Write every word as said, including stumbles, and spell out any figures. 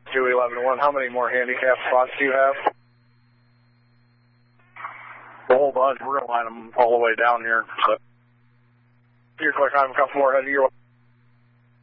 two eleven one, how many more handicap spots do you have? A whole bunch. We're going to line them all the way down here. So. You're quick, I'm a couple more ahead of your